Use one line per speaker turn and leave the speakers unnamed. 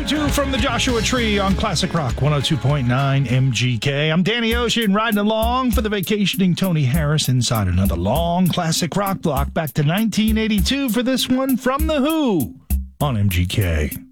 22 from the Joshua Tree on Classic Rock 102.9 MGK. I'm Danny Ocean riding along for the vacationing Tony Harris inside another long classic rock block back to 1982 for this one from The Who on MGK.